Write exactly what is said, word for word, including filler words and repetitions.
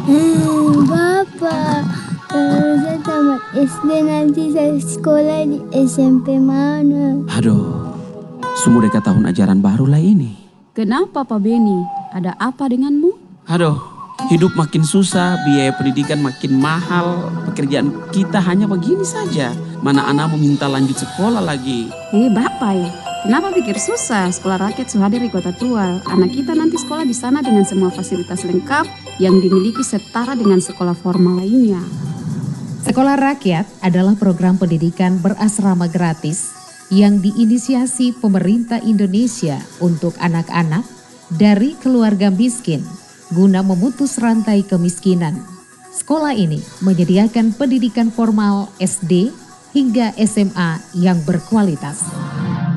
Hmm, Bapak, kalau saya tamat S D nanti saya sekolah di S M P mana? Aduh, semua dekat tahun ajaran baru lah ini. Kenapa Pak Beni? Ada apa denganmu? Aduh, hidup makin susah, biaya pendidikan makin mahal, pekerjaan kita hanya begini saja. Mana anak meminta lanjut sekolah lagi. Eh Bapak ya, kenapa pikir susah? Sekolah rakyat sudah di kota tua. Anak kita nanti sekolah di sana dengan semua fasilitas lengkap yang dimiliki setara dengan sekolah formal lainnya. Sekolah Rakyat adalah program pendidikan berasrama gratis yang diinisiasi pemerintah Indonesia untuk anak-anak dari keluarga miskin guna memutus rantai kemiskinan. Sekolah ini menyediakan pendidikan formal S D hingga S M A yang berkualitas.